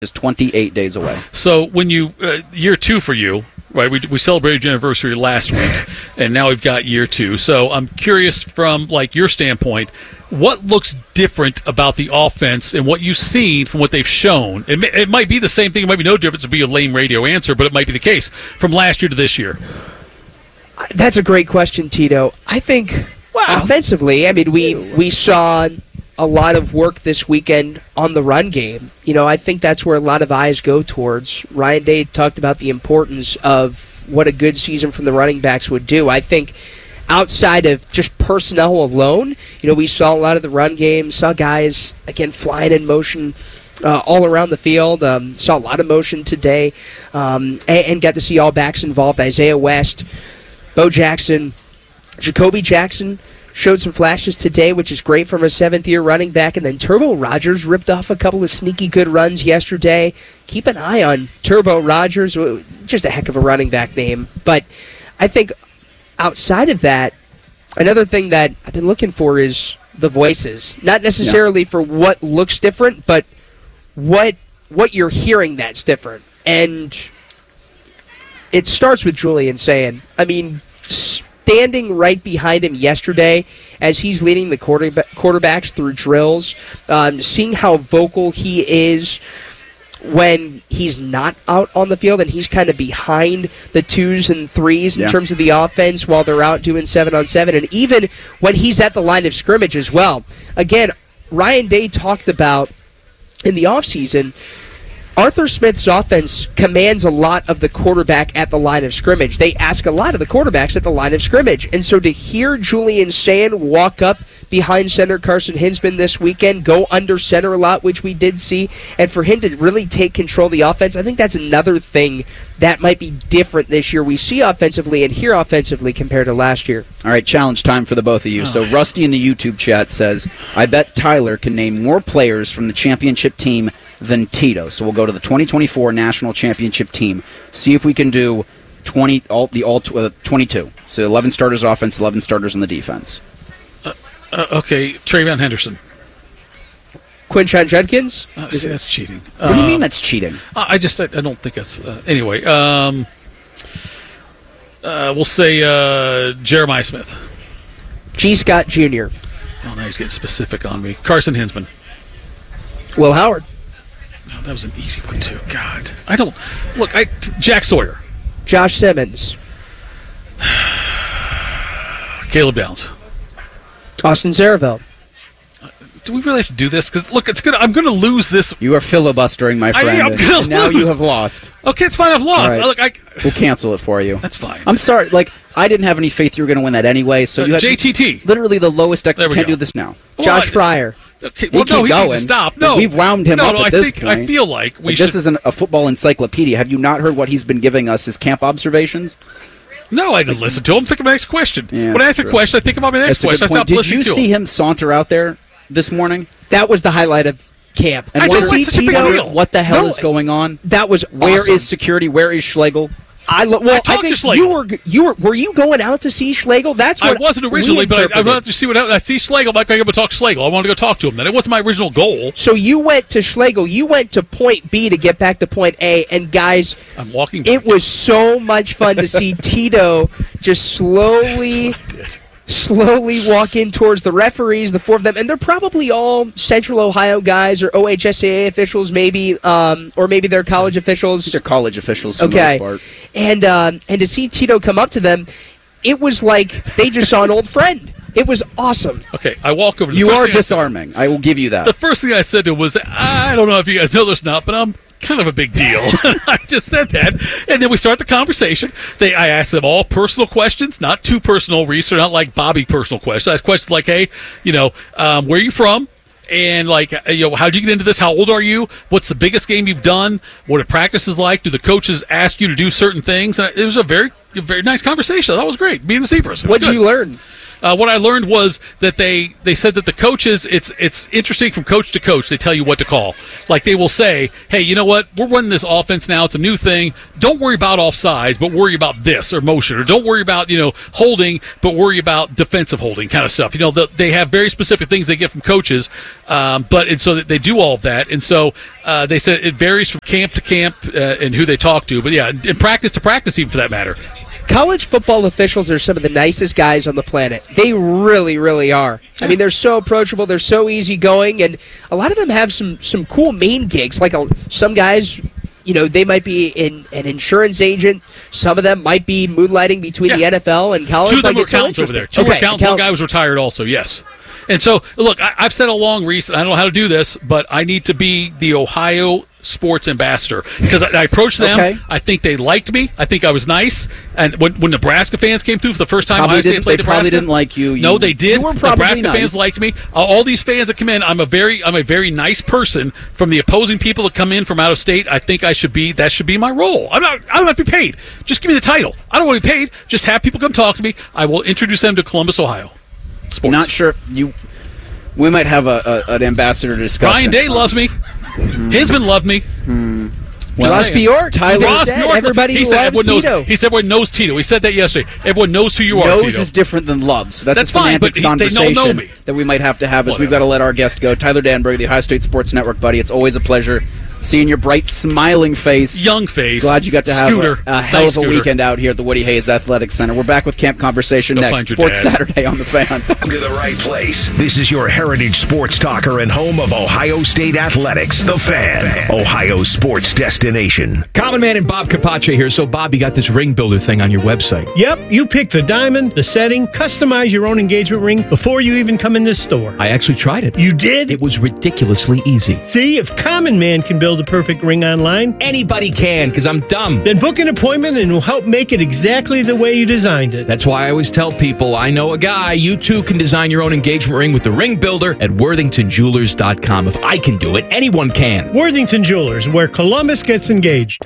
is 28 days away. So when you year 2 for you, right? We celebrated your anniversary last week, and now we've got year 2. So I'm curious from like your standpoint, what looks different about the offense and what you've seen from what they've shown? It might be the same thing. It might be no difference. It'd be a lame radio answer, but it might be the case from last year to this year. That's a great question, Tito. I think offensively, I mean, we saw a lot of work this weekend on the run game. You know, I think that's where a lot of eyes go towards. Ryan Day talked about the importance of what a good season from the running backs would do. I think outside of just personnel alone, you know, we saw a lot of the run game, saw guys, again, flying in motion all around the field, saw a lot of motion today, and got to see all backs involved. Isaiah West, Bo Jackson, Jacoby Jackson showed some flashes today, which is great from a 7th-year running back. And then Turbo Rogers ripped off a couple of sneaky good runs yesterday. Keep an eye on Turbo Rogers, just a heck of a running back name. But I think outside of that, another thing that I've been looking for is the voices. Not necessarily for what looks different, but what you're hearing that's different. And it starts with Julian saying, I mean, standing right behind him yesterday as he's leading the quarterbacks through drills, seeing how vocal he is when he's not out on the field and he's kind of behind the 2s and 3s in terms of the offense while they're out doing 7-on-7, and even when he's at the line of scrimmage as well. Again, Ryan Day talked about in the offseason, Arthur Smith's offense commands a lot of the quarterback at the line of scrimmage. They ask a lot of the quarterbacks at the line of scrimmage. And so to hear Julian Sayin walk up behind center Carson Hinsman this weekend, go under center a lot, which we did see, and for him to really take control of the offense, I think that's another thing that might be different this year. We see offensively and hear offensively compared to last year. All right, challenge time for the both of you. So Rusty in the YouTube chat says, I bet Tyler can name more players from the championship team than Tito. So we'll go to the 2024 National Championship team. See if we can do 22. So 11 starters offense, 11 starters on the defense. Okay, Trayvon Henderson. Quinshon Judkins? See, that's cheating. What do you mean that's cheating? I don't think that's... anyway, we'll say Jeremiah Smith. G. Scott Jr. Oh, now he's getting specific on me. Carson Hinsman. Will Howard. Oh, that was an easy one, too. God. I don't... Look, Jack Sawyer. Josh Simmons. Caleb Downs. Austin Saraville. Do we really have to do this? Because, look, I'm going to lose this. You are filibustering, my friend. I'm going to now you have lost. Okay, it's fine. I've lost. Right. Look, we'll cancel it for you. That's fine. I'm sorry. Like, I didn't have any faith you were going to win that anyway. So you have JTT. Literally the lowest. Can't do this now. Josh Fryer. Okay, well, no, he needs to stop. No, we've wound him up at this point. I feel like we should. This is a football encyclopedia. Have you not heard what he's been giving us as camp observations? No, I didn't listen to him. Think of my next question. Yeah, when I ask a question, I think about my next question. I stopped listening to him. Did you see him saunter out there this morning? That was the highlight of camp. And what the hell is going on? That was awesome. Where is security? Where is Schlegel? I think were you going out to see Schlegel? That's what I wasn't originally, but I wanted to see what happened. I see Schlegel. I'm going to go talk to Schlegel. I wanted to go talk to him. Then it wasn't my original goal. So you went to Schlegel. You went to point B to get back to point A. And guys, I'm walking. It was so much fun to see Tito just slowly walk in towards the referees, the four of them, and they're probably all Central Ohio guys or OHSAA officials, maybe, or maybe they're college officials. They're college officials for the most part. And to see Tito come up to them, it was like they just saw an old friend. It was awesome. Okay, I walk over to you are disarming. I will give you that. The first thing I said to him was, I don't know if you guys know this or not, but I'm kind of a big deal. I just said that. And then we start the conversation. I asked them all personal questions, not too personal, Reese, or not like Bobby personal questions. I asked questions like, hey, where are you from? And how'd you get into this? How old are you? What's the biggest game you've done? What are practices like? Do the coaches ask you to do certain things? And it was a very, very nice conversation. That was great. Me and the Zebras. What did you learn? What I learned was that they said that the coaches, it's interesting from coach to coach. They tell you what to call. Like they will say, hey, you know what? We're running this offense now. It's a new thing. Don't worry about offsides, but worry about this or motion. Or don't worry about, holding, but worry about defensive holding kind of stuff. They have very specific things they get from coaches, so they do all of that. And so they said it varies from camp to camp and who they talk to. But, yeah, and practice to practice even for that matter. College football officials are some of the nicest guys on the planet. They really, really are. I mean, they're so approachable. They're so easygoing. And a lot of them have some cool main gigs. Like some guys, they might be an insurance agent. Some of them might be moonlighting between the NFL and college. Two of them were accountants over there. Two were accountants. One guy was retired also, yes. And so, look, I've said along, Reese, I don't know how to do this, but I need to be the Ohio sports ambassador because I approached them. Okay. I think they liked me. I think I was nice. And when Nebraska fans came through for the first time, Ohio State played Nebraska. They probably didn't like you. No, they did. You were probably Nebraska nice. Fans liked me. All these fans that come in, I'm a very nice person. From the opposing people that come in from out of state, I think that should be my role. I don't have to be paid. Just give me the title. I don't want to be paid. Just have people come talk to me. I will introduce them to Columbus, Ohio. Sports. Not sure we might have an ambassador discussion. Ryan Day loves me. Hinsman loved me. Ross Bjork. Ross Bjork. Everybody loves Tito. He said everyone knows Tito. He said that yesterday. Everyone knows who you are, Tito. Knows is different than loves. So that's a fine, but semantics conversation they don't know me. That we might have to have as we've got to let our guest go. Tyler Danberg, the Ohio State Sports Network buddy. It's always a pleasure seeing your bright, smiling face. Young face. Glad you got to have a hell of a weekend out here at the Woody Hayes Athletic Center. We're back with Camp Conversation next. Sports Saturday on The Fan. To the right place. This is your heritage sports talker and home of Ohio State Athletics. The Fan. Ohio sports destination. Common Man and Bob Capace here. So, Bob, you got this ring builder thing on your website. Yep. You pick the diamond, the setting, customize your own engagement ring before you even come in this store. I actually tried it. You did? It was ridiculously easy. See, if Common Man can build a perfect ring online, anybody can, because I'm dumb. Then book an appointment and we'll help make it exactly the way you designed it. That's why I always tell people, I know a guy. You too can design your own engagement ring with the ring builder at worthingtonjewelers.com. If I can do it, anyone can. Worthington Jewelers, where Columbus gets engaged.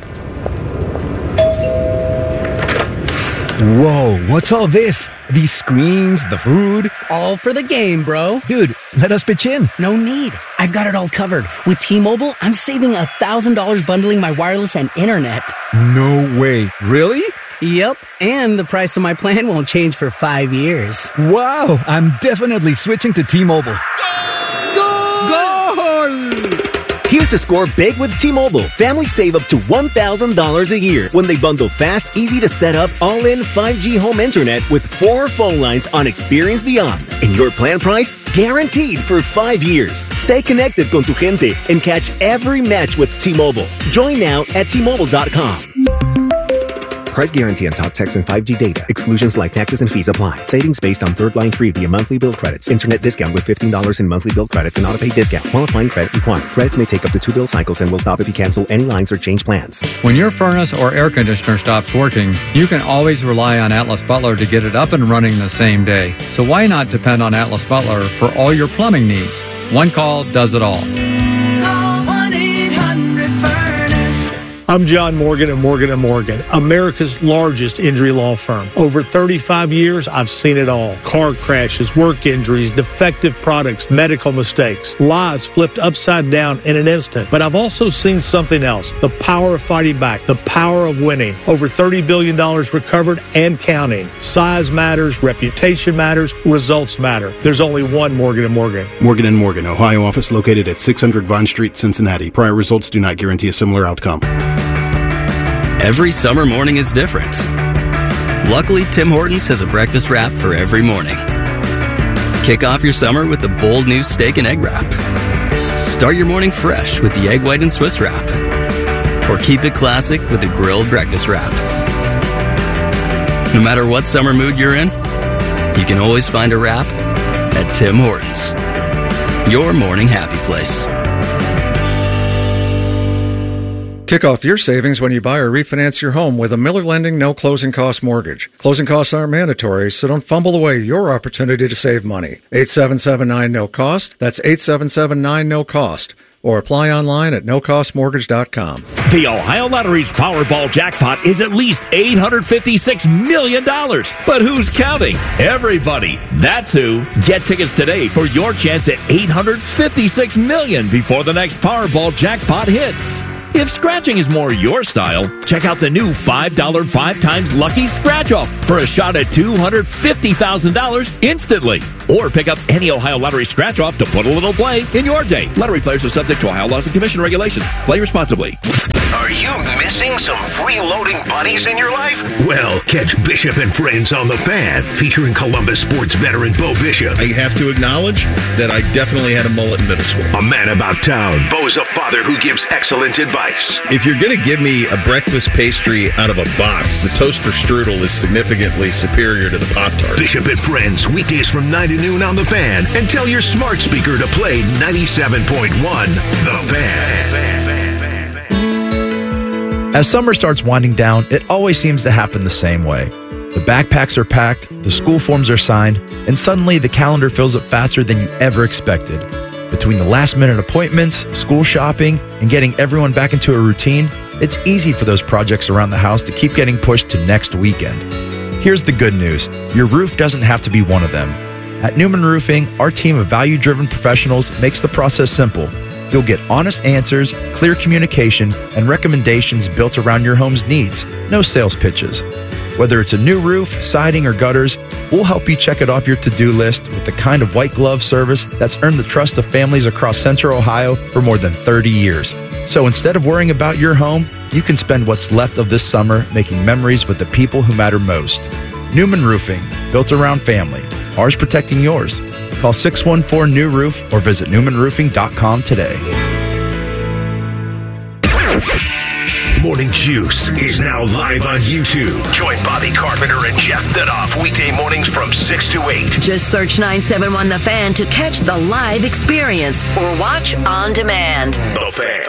Whoa, what's all this? These screens, the food? All for the game, bro. Dude, let us pitch in. No need. I've got it all covered. With T-Mobile, I'm saving $1,000 bundling my wireless and internet. No way. Really? Yep, and the price of my plan won't change for 5 years. Wow, I'm definitely switching to T-Mobile. Goal! Here to score big with T-Mobile. Families save up to $1,000 a year when they bundle fast, easy to set up, all-in 5G home internet with 4 phone lines on Experience Beyond. And your plan price? Guaranteed for 5 years. Stay connected con tu gente and catch every match with T-Mobile. Join now at T-Mobile.com. Price guarantee on talk, text, and 5G data. Exclusions like taxes and fees apply. Savings based on third line free via monthly bill credits. Internet discount with $15 in monthly bill credits and auto-pay discount. Qualifying credit required. Credits may take up to 2 bill cycles and will stop if you cancel any lines or change plans. When your furnace or air conditioner stops working, you can always rely on Atlas Butler to get it up and running the same day. So why not depend on Atlas Butler for all your plumbing needs? One call does it all. I'm John Morgan of Morgan & Morgan, America's largest injury law firm. Over 35 years, I've seen it all. Car crashes, work injuries, defective products, medical mistakes, lives flipped upside down in an instant. But I've also seen something else, the power of fighting back, the power of winning. Over $30 billion recovered and counting. Size matters, reputation matters, results matter. There's only one Morgan & Morgan. Morgan & Morgan, Ohio office located at 600 Vine Street, Cincinnati. Prior results do not guarantee a similar outcome. Every summer morning is different. Luckily, Tim Hortons has a breakfast wrap for every morning. Kick off your summer with the bold new steak and egg wrap. Start your morning fresh with the egg white and Swiss wrap. Or keep it classic with the grilled breakfast wrap. No matter what summer mood you're in, you can always find a wrap at Tim Hortons. Your morning happy place. Kick off your savings when you buy or refinance your home with a Miller Lending no closing cost mortgage. Closing costs aren't mandatory, so don't fumble away your opportunity to save money. 877-9-NO-COST. That's 877-9-NO-COST. or apply online at nocostmortgage.com. The Ohio Lottery's Powerball jackpot is at least $856 million. But who's counting? Everybody. That's who. Get tickets today for your chance at $856 million before the next Powerball jackpot hits. If scratching is more your style, check out the new $5 5 times Lucky Scratch Off for a shot at $250,000 instantly. Or pick up any Ohio Lottery Scratch Off to put a little play in your day. Lottery players are subject to Ohio laws and commission regulations. Play responsibly. Are you missing some freeloading buddies in your life? Well, catch Bishop and Friends on The Fan, featuring Columbus sports veteran Bo Bishop. I have to acknowledge that I definitely had a mullet in middle school. A man about town. Bo's a father who gives excellent advice. If you're going to give me a breakfast pastry out of a box, the toaster strudel is significantly superior to the Pop-Tart. Bishop and Friends, weekdays from 9 to noon on The Fan. And tell your smart speaker to play 97.1 The Fan. As summer starts winding down, it always seems to happen the same way. The backpacks are packed, the school forms are signed, and suddenly the calendar fills up faster than you ever expected. Between the last-minute appointments, school shopping, and getting everyone back into a routine, it's easy for those projects around the house to keep getting pushed to next weekend. Here's the good news. Your roof doesn't have to be one of them. At Newman Roofing, our team of value-driven professionals makes the process simple. You'll get honest answers, clear communication, and recommendations built around your home's needs. No sales pitches. Whether it's a new roof, siding, or gutters, we'll help you check it off your to-do list with the kind of white glove service that's earned the trust of families across Central Ohio for more than 30 years. So instead of worrying about your home, you can spend what's left of this summer making memories with the people who matter most. Newman Roofing, built around family. Ours protecting yours. Call 614-NEW-ROOF or visit newmanroofing.com today. Morning Juice is now live on YouTube. Join Bobby Carpenter and Jeff Thidoff weekday mornings from 6 to 8. Just search 971 The Fan to catch the live experience or watch on demand. The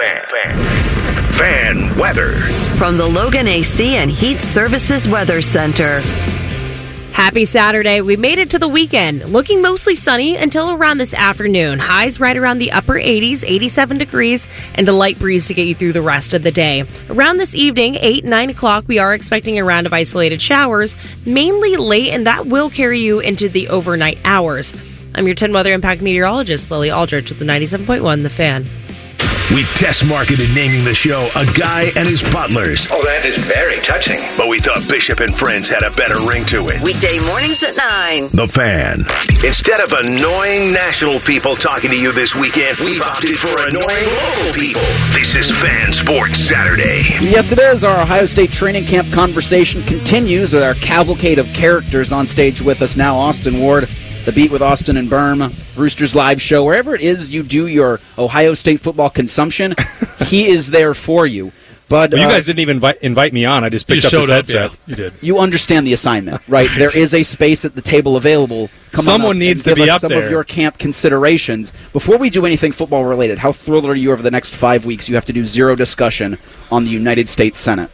Fan weather. From the Logan AC and Heat Services Weather Center. Happy Saturday. We made it to the weekend. Looking mostly sunny until around this afternoon. Highs right around the upper 80s, 87 degrees, and a light breeze to get you through the rest of the day. Around this evening, 8, 9 o'clock, we are expecting a round of isolated showers, mainly late, and that will carry you into the overnight hours. I'm your 10 Weather Impact meteorologist, Lily Aldrich, with the 97.1 The Fan. We test marketed naming the show A Guy and His Butlers. Oh, that is very touching. But we thought Bishop and Friends had a better ring to it. Weekday mornings at 9. The Fan. Instead of annoying national people talking to you this weekend, we've opted for annoying local people. This is Fan Sports Saturday. Yes, it is. Our Ohio State training camp conversation continues with our cavalcade of characters on stage with us now. Austin Ward, The Beat with Austin and Berm, Roosters Live Show, wherever it is you do your Ohio State football consumption, he is there for you. But you guys didn't even invite me on. I just picked up his headset. Yeah, you did. You understand the assignment, right? There is a space at the table available. Someone needs to be up there. Some of your camp considerations. Before we do anything football related, how thrilled are you over the next 5 weeks? You have to do zero discussion on the United States Senate.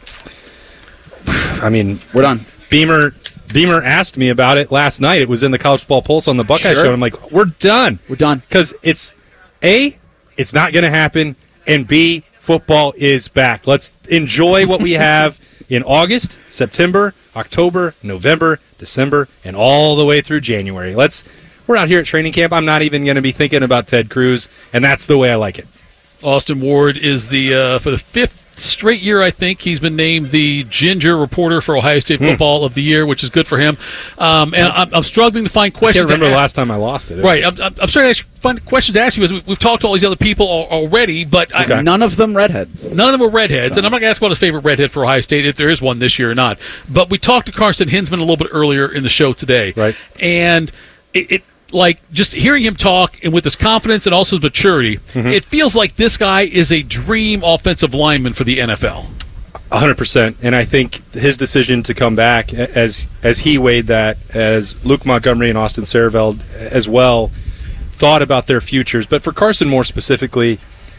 I mean, we're done. Beamer asked me about it last night. It was in the College Football Pulse on the Buckeye Show. I'm like, we're done. We're done. Because it's, A, it's not going to happen, and B, football is back. Let's enjoy what we have in August, September, October, November, December, and all the way through January. We're out here at training camp. I'm not even going to be thinking about Ted Cruz, and that's the way I like it. Austin Ward is the for the 5th straight year, I think, he's been named the Ginger Reporter for Ohio State Football of the Year, which is good for him. And I'm struggling to find questions. I can't remember the last time I lost it. Right. I'm starting to find questions to ask you. We've talked to all these other people already, but none of them redheads. None of them were redheads, and I'm not going to ask about his favorite redhead for Ohio State, if there is one this year or not. But we talked to Carson Hinsman a little bit earlier in the show today. Right. And it like, just hearing him talk, and with his confidence and also his maturity, it feels like this guy is a dream offensive lineman for the NFL. 100%. And I think his decision to come back, as he weighed that, as Luke Montgomery and Austin Sareveld as well thought about their futures. But for Carson more specifically,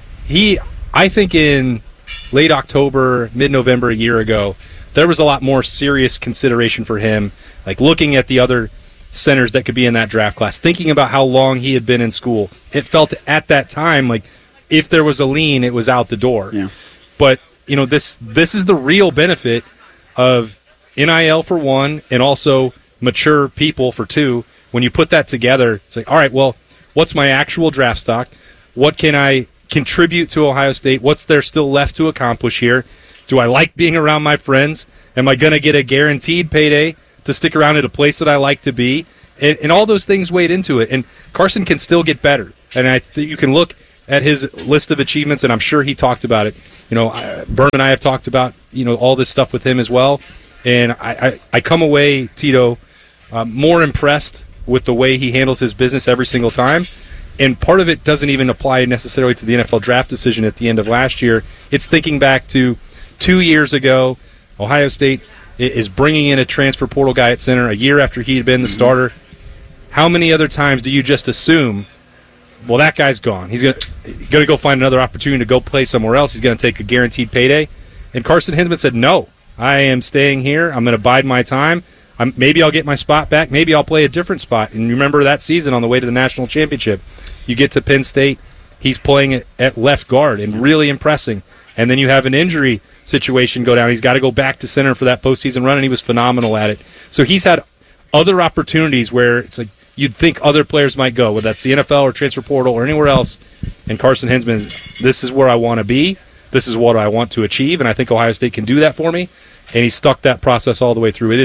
I think in late October, mid-November a year ago, there was a lot more serious consideration for him, like looking at the other centers that could be in that draft class, thinking about how long he had been in school. It felt at that time like if there was a lean, it was out the door. Yeah. But, this is the real benefit of NIL for one, and also mature people for two. When you put that together, it's like, all right, well, what's my actual draft stock? What can I contribute to Ohio State? What's there still left to accomplish here? Do I like being around my friends? Am I going to get a guaranteed payday to stick around at a place that I like to be? And all those things weighed into it. And Carson can still get better. And you can look at his list of achievements, and I'm sure he talked about it. Berm and I have talked about, all this stuff with him as well. And I come away, Tito, more impressed with the way he handles his business every single time. And part of it doesn't even apply necessarily to the NFL draft decision at the end of last year. It's thinking back to 2 years ago, Ohio State is bringing in a transfer portal guy at center a year after he had been the starter. How many other times do you just assume, well, that guy's gone. He's going to go find another opportunity to go play somewhere else. He's going to take a guaranteed payday. And Carson Hinsman said, no, I am staying here. I'm going to bide my time. Maybe I'll get my spot back. Maybe I'll play a different spot. And remember that season on the way to the national championship. You get to Penn State, he's playing at left guard and really impressing. And then you have an injury situation go down. He's got to go back to center for that postseason run, and he was phenomenal at it. So he's had other opportunities where it's like you'd think other players might go, whether that's the NFL or transfer portal or anywhere else. And Carson Hinsman, this is where I want to be. This is what I want to achieve, and I think Ohio State can do that for me. And he stuck that process all the way through.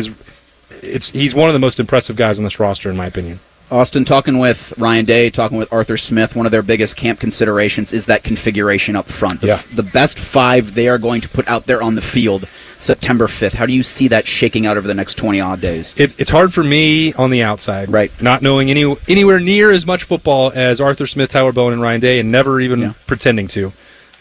He's one of the most impressive guys on this roster, in my opinion. Austin, talking with Ryan Day, talking with Arthur Smith, one of their biggest camp considerations is that configuration up front. The best 5 they are going to put out there on the field September 5th. How do you see that shaking out over the next 20-odd days? It's hard for me on the outside, right? Not knowing anywhere near as much football as Arthur Smith, Tyler Bowen, and Ryan Day, and never even pretending to.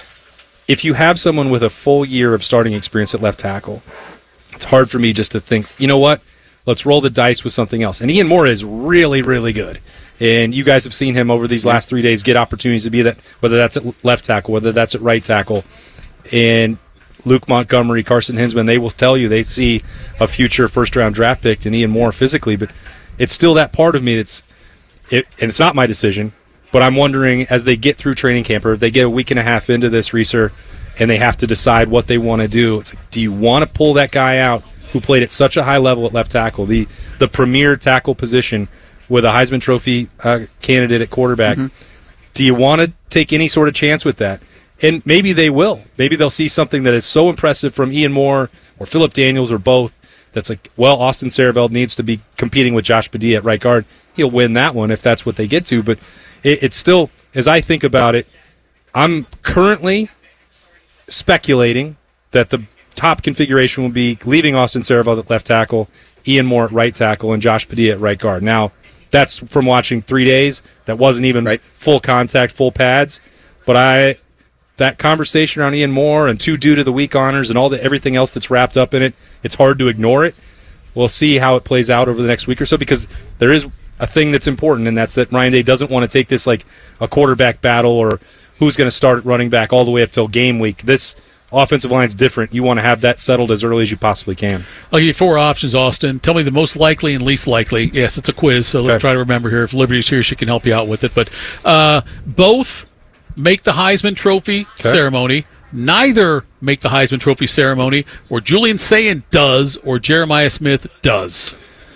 If you have someone with a full year of starting experience at left tackle, it's hard for me just to think, you know what? Let's roll the dice with something else. And Ian Moore is really, really good. And you guys have seen him over these last 3 days get opportunities to be that, whether that's at left tackle, whether that's at right tackle. And Luke Montgomery, Carson Hinsman, they will tell you they see a future first-round draft pick in Ian Moore physically. But it's still that part of me and it's not my decision, but I'm wondering as they get through training camp, or if they get a week and a half into this, Reeser, and they have to decide what they want to do, it's like, do you want to pull that guy out who played at such a high level at left tackle, the premier tackle position with a Heisman Trophy candidate at quarterback? Do you want to take any sort of chance with that? And maybe they will. Maybe they'll see something that is so impressive from Ian Moore or Phillip Daniels or both that's like, well, Austin Sareveld needs to be competing with Josh Padilla at right guard. He'll win that one if that's what they get to. But it's still, as I think about it, I'm currently speculating that the top configuration will be leaving Austin Sareveld at left tackle, Ian Moore at right tackle, and Josh Padilla at right guard. Now, that's from watching 3 days. That wasn't even full contact, full pads. But that conversation around Ian Moore and 2 due to the week honors and everything else that's wrapped up in it, it's hard to ignore it. We'll see how it plays out over the next week or so, because there is a thing that's important, and that's that Ryan Day doesn't want to take this like a quarterback battle or who's going to start at running back all the way up till game week. This offensive line's different. You want to have that settled as early as you possibly can. I'll give you 4 options, Austin. Tell me the most likely and least likely. Yes, it's a quiz, so let's try to remember here. If Liberty's here, she can help you out with it. But both make the Heisman Trophy ceremony. Neither make the Heisman Trophy ceremony, or Julian Sayin does, or Jeremiah Smith does.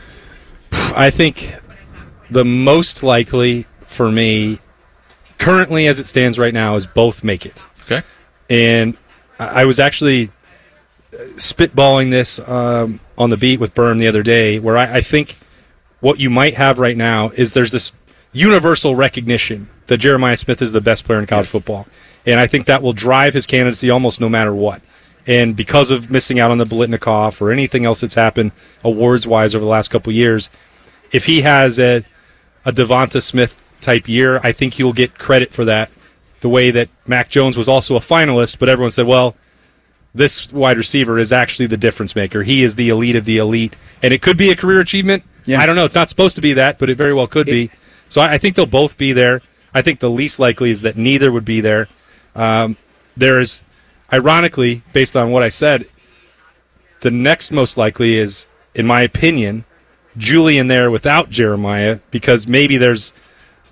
I think the most likely for me, currently as it stands right now, is both make it. Okay. And I was actually spitballing this on the beat with Berm the other day, where I think what you might have right now is there's this universal recognition that Jeremiah Smith is the best player in college football. And I think that will drive his candidacy almost no matter what. And because of missing out on the Biletnikoff or anything else that's happened awards-wise over the last couple of years, if he has a Devonta Smith-type year, I think he'll get credit for that, the way that Mac Jones was also a finalist, but everyone said, well, this wide receiver is actually the difference maker. He is the elite of the elite. And it could be a career achievement. I don't know. It's not supposed to be that, but it very well could be. So I think they'll both be there. I think the least likely is that neither would be there. There is, ironically, based on what I said, the next most likely is, in my opinion, Julian there without Jeremiah, because maybe there's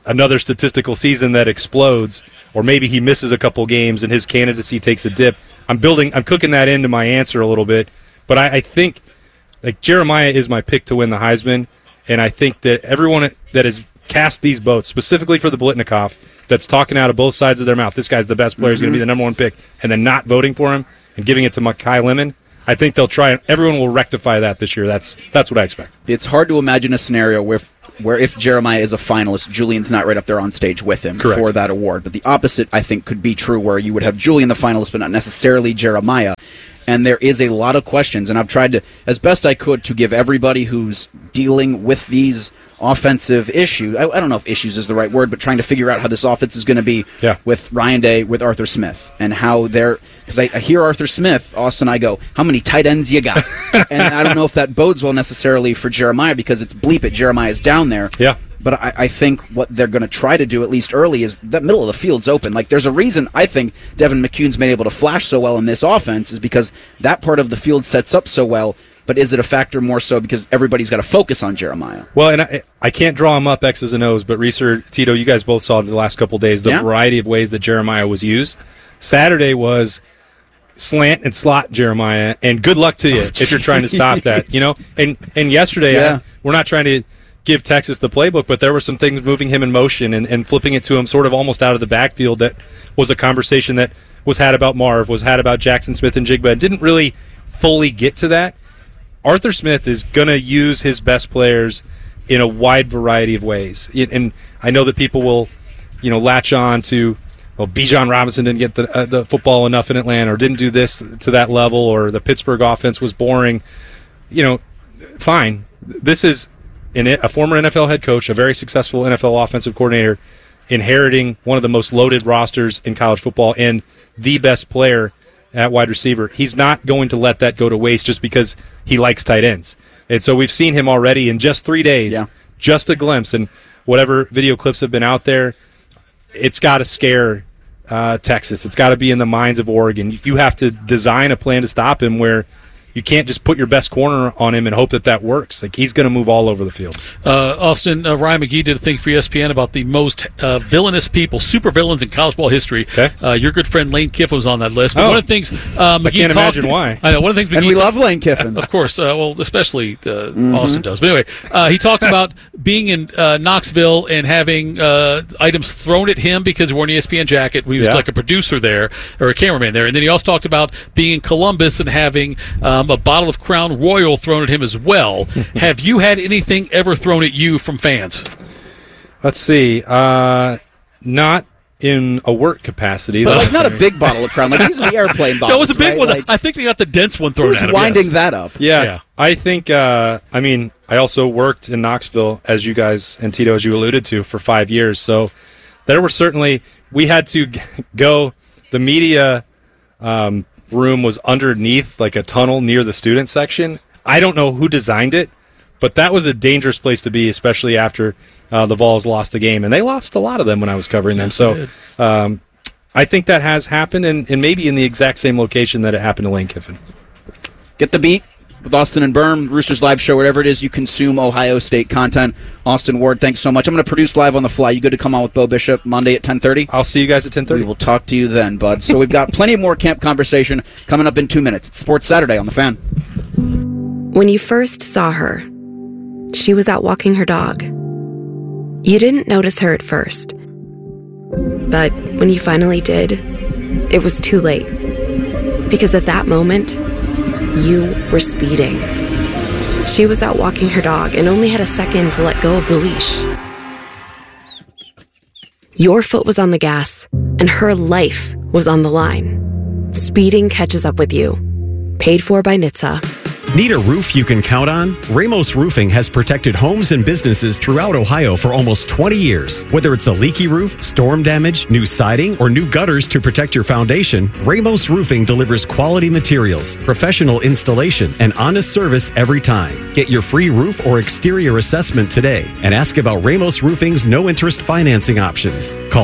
another statistical season that explodes, or maybe he misses a couple games and his candidacy takes a dip. I'm cooking that into my answer a little bit, but I think like Jeremiah is my pick to win the Heisman, and I think that everyone that has cast these votes, specifically for the Biletnikoff, that's talking out of both sides of their mouth, this guy's the best player, he's going to be the number one pick, and then not voting for him and giving it to Makai Lemon, I think they'll try. Everyone will rectify that this year. That's what I expect. It's hard to imagine a scenario where if Jeremiah is a finalist, Julian's not right up there on stage with him for that award. But the opposite, I think, could be true, where you would have Julian the finalist, but not necessarily Jeremiah. And there is a lot of questions, and I've tried to, as best I could, to give everybody who's dealing with these offensive issues, I don't know if issues is the right word, but trying to figure out how this offense is going to be with Ryan Day, with Arthur Smith, and how they're, because I hear Arthur Smith, Austin, I go, how many tight ends you got? And I don't know if that bodes well necessarily for Jeremiah, because it's bleep it, Jeremiah's down there. Yeah. But I think what they're going to try to do, at least early, is the middle of the field's open. Like, there's a reason I think Devin McCune's been able to flash so well in this offense, is because that part of the field sets up so well. But is it a factor more so because everybody's got to focus on Jeremiah? Well, and I can't draw him up X's and O's, but Reeser, Tito, you guys both saw the last couple of days the variety of ways that Jeremiah was used. Saturday was slant and slot Jeremiah, and good luck to you if you're trying to stop that. You know, and yesterday we're not trying to give Texas the playbook, but there were some things moving him in motion and flipping it to him sort of almost out of the backfield that was a conversation that was had about Marv, was had about Jackson Smith and Jigba, and didn't really fully get to that. Arthur Smith is going to use his best players in a wide variety of ways. And I know that people will, latch on to, well, Bijan Robinson didn't get the football enough in Atlanta, or didn't do this to that level, or the Pittsburgh offense was boring. Fine. This is a former NFL head coach, a very successful NFL offensive coordinator, inheriting one of the most loaded rosters in college football and the best player at wide receiver. He's not going to let that go to waste just because he likes tight ends. And so we've seen him already in just 3 days, just a glimpse, and whatever video clips have been out there, it's got to scare Texas. It's got to be in the minds of Oregon. You have to design a plan to stop him where you can't just put your best corner on him and hope that works. Like, he's going to move all over the field. Austin, Ryan McGee did a thing for ESPN about the most villainous people, super villains in college ball history. Okay. Your good friend Lane Kiffin was on that list. But one of the things McGee I can't imagine why. I know one of the things, and we love Lane Kiffin, of course. Well, especially Austin does. But anyway, he talked about being in Knoxville and having items thrown at him because he wore an ESPN jacket. He was like a producer there, or a cameraman there, and then he also talked about being in Columbus and having a bottle of Crown Royal thrown at him as well. Have you had anything ever thrown at you from fans? Let's see. Not in a work capacity. But not a big bottle of Crown. Like, these are the airplane bottles. That was a big one. Like, I think they got the dense one thrown at him. Winding that up. Yeah. I think, I also worked in Knoxville, as you guys, and Tito, as you alluded to, for 5 years. So there were certainly, we had to go, the media room was underneath like a tunnel near the student section. I don't know who designed it, but that was a dangerous place to be, especially after the Vols lost the game, and they lost a lot of them when I was covering them. So I think that has happened, and maybe in the exact same location that it happened to Lane Kiffin. Get the beat with Austin and Berm, Roosters Live Show, whatever it is you consume Ohio State content. Austin Ward, thanks so much. I'm going to produce live on the fly. You good to come on with Bo Bishop Monday at 10:30? I'll see you guys at 10:30. We will talk to you then, bud. So we've got plenty more camp conversation coming up in 2 minutes. It's Sports Saturday on The Fan. When you first saw her, she was out walking her dog. You didn't notice her at first. But when you finally did, it was too late. Because at that moment, you were speeding. She was out walking her dog and only had a second to let go of the leash. Your foot was on the gas, and her life was on the line. Speeding catches up with you. Paid for by NHTSA. Need a roof you can count on? Ramos Roofing has protected homes and businesses throughout Ohio for almost 20 years. Whether it's a leaky roof, storm damage, new siding, or new gutters to protect your foundation, Ramos Roofing delivers quality materials, professional installation, and honest service every time. Get your free roof or exterior assessment today and ask about Ramos Roofing's no-interest financing options. Call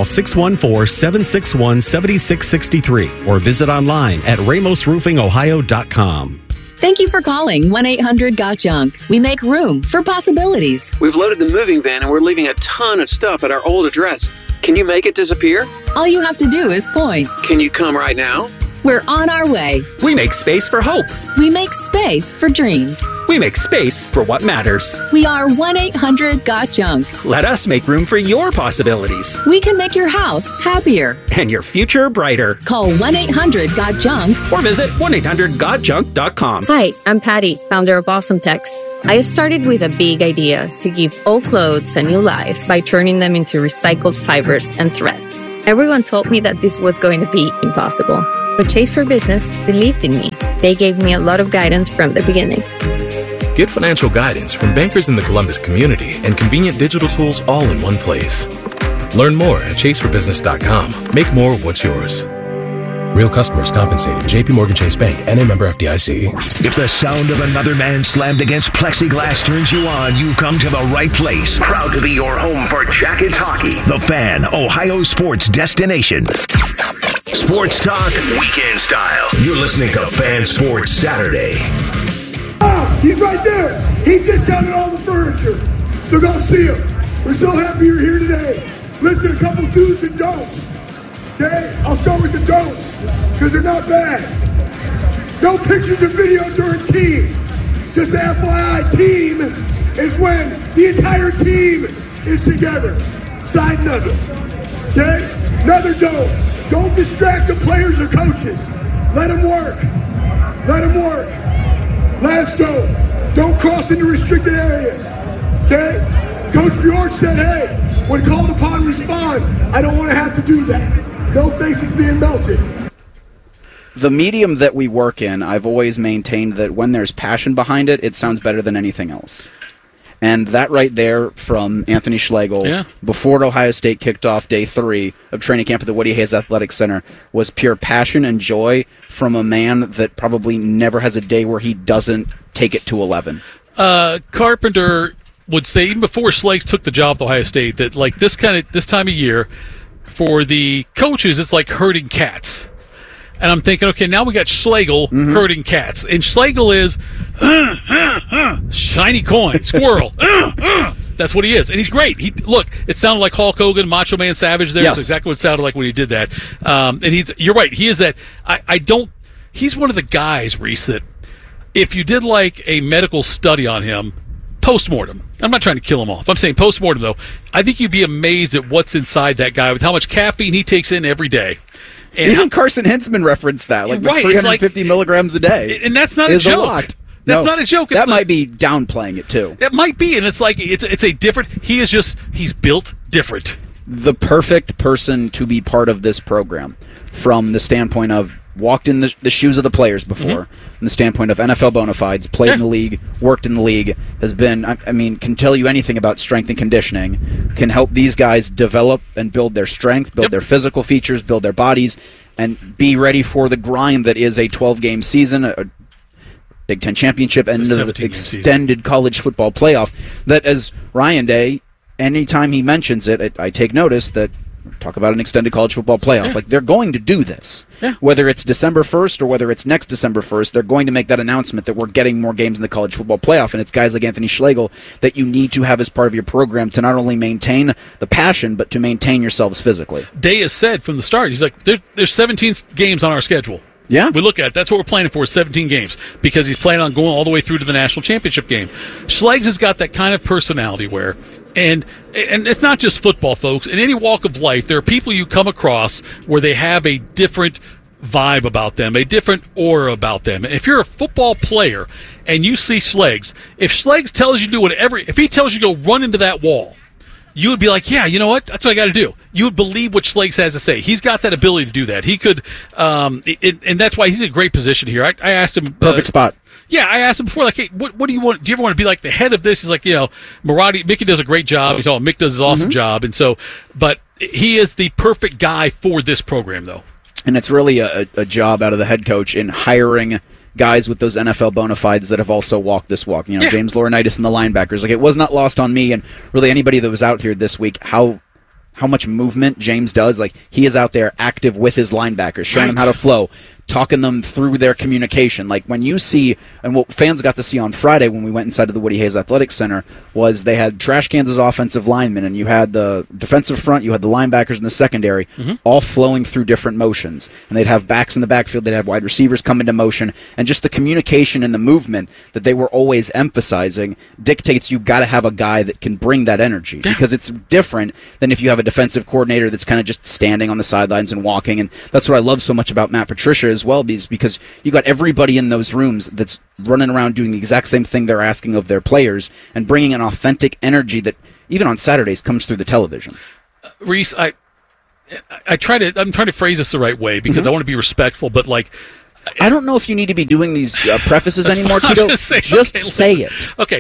614-761-7663 or visit online at ramosroofingohio.com. Thank you for calling 1-800-GOT-JUNK. We make room for possibilities. We've loaded the moving van and we're leaving a ton of stuff at our old address. Can you make it disappear? All you have to do is point. Can you come right now? We're on our way. We make space for hope. We make space for dreams. We make space for what matters. We are 1-800-GOT-JUNK. Let us make room for your possibilities. We can make your house happier. And your future brighter. Call 1-800-GOT-JUNK. Or visit 1-800-GOT-JUNK.com. Hi, I'm Patty, founder of Awesome Tex. I started with a big idea to give old clothes a new life by turning them into recycled fibers and threads. Everyone told me that this was going to be impossible. But Chase for Business believed in me. They gave me a lot of guidance from the beginning. Get financial guidance from bankers in the Columbus community and convenient digital tools all in one place. Learn more at chaseforbusiness.com. Make more of what's yours. Real customers compensated. JP Morgan Chase Bank, and a member FDIC. If the sound of another man slammed against plexiglass turns you on, you've come to the right place. Proud to be your home for Jackets hockey. The Fan, Ohio sports destination. Sports talk, weekend style. You're listening to Fan Sports Saturday. He's right there. He discounted all the furniture. So go see him. We're so happy you're here today. Listen, a couple do's and don'ts. Okay? I'll start with the don'ts, because they're not bad. No pictures or video during team. Just the FYI, team is when the entire team is together. Side nugget. Okay? Another don't. Don't distract the players or coaches. Let them work. Let them work. Last don't cross into restricted areas. Okay? Coach Bjork said, hey, when called upon, respond. I don't want to have to do that. No faces being melted. The medium that we work in, I've always maintained that when there's passion behind it, it sounds better than anything else. And that right there from Anthony Schlegel, before Ohio State kicked off day 3 of training camp at the Woody Hayes Athletic Center, was pure passion and joy from a man that probably never has a day where he doesn't take it to 11. Carpenter would say, even before Schlegel took the job at Ohio State, that like this time of year, for the coaches, it's like herding cats. And I'm thinking, okay, now we got Schlegel herding cats. And Schlegel is shiny coin, squirrel. That's what he is. And he's great. Look, it sounded like Hulk Hogan, Macho Man Savage there. Yes. That's exactly what it sounded like when he did that. And you're right. He is that. He's one of the guys, Reese, that if you did like a medical study on him, post-mortem. I'm not trying to kill him off. I'm saying post-mortem, though. I think you'd be amazed at what's inside that guy with how much caffeine he takes in every day. And even Carson Hintzman referenced that, like right, 350 milligrams a day. And that's not a joke. That's not a joke. That might be downplaying it, too. It might be, and it's like, it's a different, he's built different. The perfect person to be part of this program from the standpoint of walked in the shoes of the players before, from the standpoint of NFL bona fides, played in the league, worked in the league, has been, can tell you anything about strength and conditioning, can help these guys develop and build their strength, build their physical features, build their bodies, and be ready for the grind that is a 12-game season, a Big Ten championship, and the extended college football playoff. That, as Ryan Day, anytime he mentions it, I take notice that talk about an extended college football playoff. Like, they're going to do this. Whether it's December 1st or whether it's next December 1st, they're going to make that announcement that we're getting more games in the college football playoff, and it's guys like Anthony Schlegel that you need to have as part of your program to not only maintain the passion, but to maintain yourselves physically. Day has said from the start, he's like, there's 17 games on our schedule. Yeah. We look at it. That's what we're planning for, 17 games, because he's planning on going all the way through to the national championship game. Schlegel has got that kind of personality where, and it's not just football, folks. In any walk of life, there are people you come across where they have a different vibe about them, a different aura about them. And if you're a football player and you see Schlegel, if Schlegel tells you to do whatever, if he tells you to go run into that wall, you would be like, yeah, you know what? That's what I got to do. You would believe what Schlegel has to say. He's got that ability to do that. He could, and that's why he's in a great position here. I asked him. Perfect spot. Yeah, I asked him before, like, hey, what do you want? Do you ever want to be like the head of this? He's like, Mickey does a great job. He's all, Mick does his awesome job. And so, but he is the perfect guy for this program, though. And it's really a job out of the head coach in hiring guys with those NFL bona fides that have also walked this walk. James Laurinaitis and the linebackers. Like, it was not lost on me and really anybody that was out here this week how much movement James does. Like, he is out there active with his linebackers, showing them how to flow, talking them through their communication. Like when you see, and what fans got to see on Friday when we went inside of the Woody Hayes Athletic Center, was they had trash cans as offensive linemen, and you had the defensive front, you had the linebackers in the secondary, all flowing through different motions. And they'd have backs in the backfield, they'd have wide receivers come into motion, and just the communication and the movement that they were always emphasizing dictates you got to have a guy that can bring that energy, because it's different than if you have a defensive coordinator that's kind of just standing on the sidelines and walking. And that's what I love so much about Matt Patricia as well, because you got everybody in those rooms that's running around doing the exact same thing they're asking of their players and bringing an authentic energy that even on Saturdays comes through the television. Reese, I'm trying to phrase this the right way because I want to be respectful, but like, I don't know if you need to be doing these prefaces anymore, Tito. Just say it. Okay.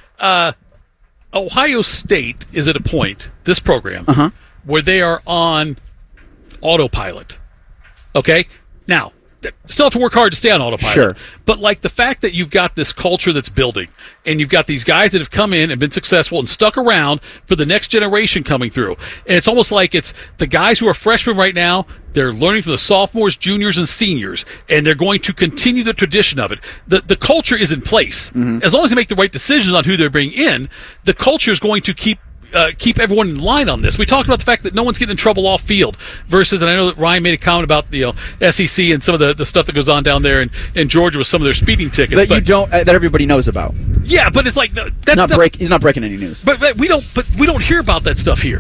Ohio State is at a point, this program, where they are on autopilot. Okay? Now, still have to work hard to stay on autopilot. Sure. But like the fact that you've got this culture that's building, and you've got these guys that have come in and been successful and stuck around for the next generation coming through. And it's almost like it's the guys who are freshmen right now, they're learning from the sophomores, juniors, and seniors, and they're going to continue the tradition of it. The culture is in place. As long as they make the right decisions on who they're bringing in, the culture is going to keep everyone in line on this. We talked about the fact that no one's getting in trouble off field versus, and I know that Ryan made a comment about SEC and some of the stuff that goes on down there in Georgia with some of their speeding tickets that everybody knows about. Yeah, but it's like he's not breaking any news. But we don't hear about that stuff here.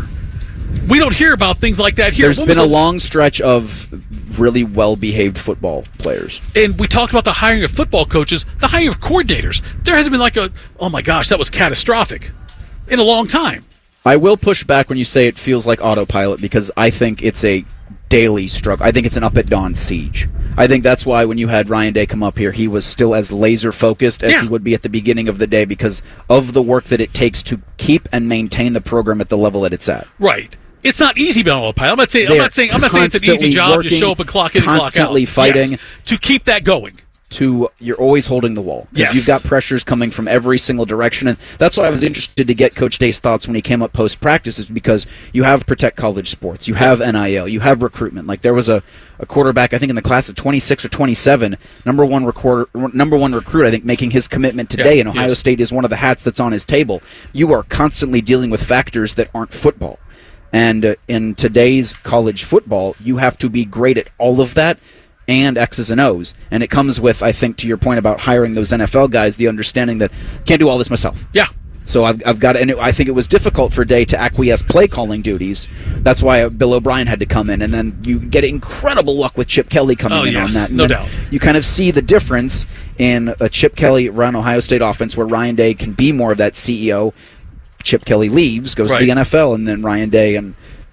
We don't hear about things like that here. There's been a long stretch of really well-behaved football players. And we talked about the hiring of football coaches, the hiring of coordinators. There hasn't been like oh my gosh, that was catastrophic in a long time. I will push back when you say it feels like autopilot, because I think it's a daily struggle. I think it's an up at dawn siege. I think that's why when you had Ryan Day come up here, he was still as laser focused as he would be at the beginning of the day, because of the work that it takes to keep and maintain the program at the level that it's at. Right. It's not easy being on autopilot. I'm not saying it's an easy job to show up and clock in and clock out. Constantly fighting. Yes, to keep that going. You're always holding the wall, because you've got pressures coming from every single direction. And that's why I was interested to get Coach Day's thoughts when he came up post-practice, is because you have Protect College Sports, you have NIL, you have recruitment. Like there was a quarterback, I think in the class of 26 or 27, number one recruit, I think, making his commitment today, and Ohio State is one of the hats that's on his table. You are constantly dealing with factors that aren't football. And in today's college football, you have to be great at all of that and X's and O's. And it comes with, I think, to your point about hiring those NFL guys, the understanding that I can't do all this myself. Yeah. So I've got to, and I think it was difficult for Day to acquiesce play calling duties. That's why Bill O'Brien had to come in, and then you get incredible luck with Chip Kelly coming in on that. And no doubt. You kind of see the difference in a Chip Kelly run Ohio State offense, where Ryan Day can be more of that CEO. Chip Kelly leaves, goes to the NFL, and then Ryan Day and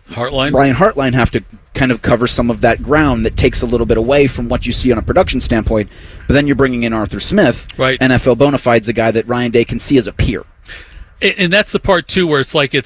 Brian Hartline have to kind of cover some of that ground that takes a little bit away from what you see on a production standpoint. But then you're bringing in Arthur Smith, NFL bona fide's a guy that Ryan Day can see as a peer. And that's the part too where it's like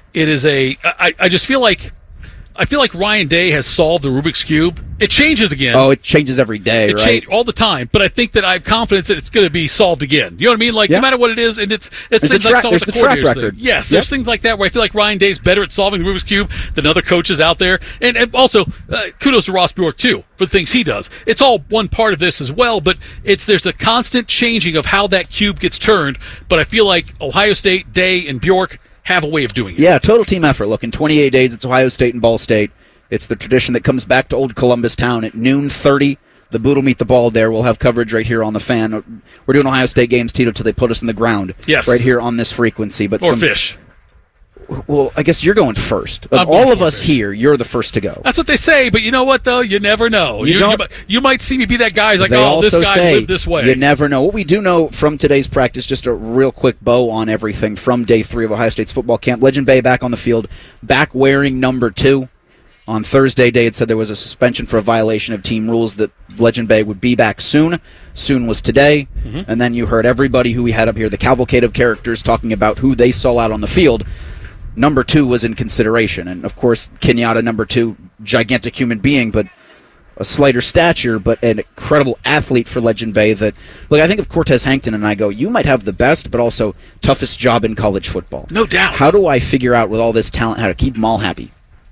I just feel like Ryan Day has solved the Rubik's Cube. It changes again. Oh, it changes every day, It changes all the time. But I think that I have confidence that it's going to be solved again. You know what I mean? Like, no matter what it is, and it's things like there's the track record. Yes, there's things like that where I feel like Ryan Day's better at solving the Rubik's Cube than other coaches out there. And also, kudos to Ross Bjork, too, for the things he does. It's all one part of this as well, but there's a constant changing of how that cube gets turned. But I feel like Ohio State, Day, and Bjork have a way of doing it. Yeah, total team effort. Look, in 28 days, it's Ohio State and Ball State. It's the tradition that comes back to Old Columbus Town at noon 30. The boot will meet the ball there. We'll have coverage right here on the Fan. We're doing Ohio State games, Tito, till they put us in the ground. Yes. Right here on this frequency. But fish. Well, I guess you're going first. Of all of us here, you're the first to go. That's what they say, but you know what, though? You never know. You might see me be that guy who's like, this guy lived this way. You never know. What we do know from today's practice, just a real quick bow on everything from day 3 of Ohio State's football camp. Legend Bay back on the field, back wearing number 2. On Thursday, Day had said there was a suspension for a violation of team rules, that Legend Bay would be back soon. Soon was today. And then you heard everybody who we had up here, the cavalcade of characters, talking about who they saw out on the field. Number 2 was in consideration. And, of course, Kenyatta, number 2, gigantic human being, but a slighter stature, but an incredible athlete for Legend Bay. That, look, I think of Cortez Hankton, and I go, you might have the best, but also toughest job in college football. No doubt. How do I figure out, with all this talent, how to keep them all happy?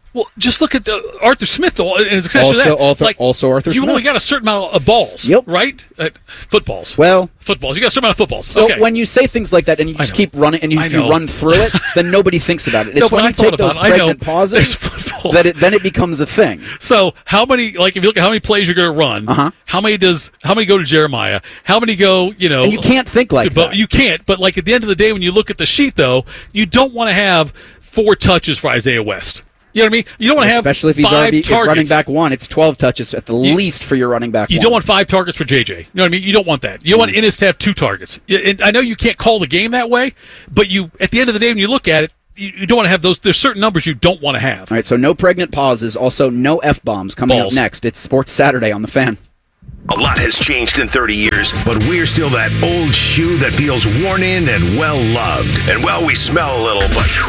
Well, just look at Arthur Smith, though, and his successor to that. Also Arthur you Smith. only got a certain amount of balls, right? Footballs. Well, footballs. You got a certain amount of footballs. So okay. when you say things like that and you just keep running, and if you run through it, then nobody thinks about it. It's when you take those pregnant pauses that then it becomes a thing. So how many, like if you look at how many plays you're going to run, how many go to Jeremiah? How many go, And you can't think like that. You can't, but like at the end of the day, when you look at the sheet, though, you don't want to have 4 touches for Isaiah West. You know what I mean? You don't want to have especially if he's 5 already targets. running back 1. It's 12 touches at the least for your running back. You don't want 5 targets for JJ. You know what I mean? You don't want that. You don't want Innis to have 2 targets. And I know you can't call the game that way, but you at the end of the day, when you look at it, you don't want to have those. There's certain numbers you don't want to have. All right, so no pregnant pauses. Also, no F-bombs coming up next. It's Sports Saturday on The Fan. A lot has changed in 30 years, but we're still that old shoe that feels worn in and well-loved. And well, we smell a little,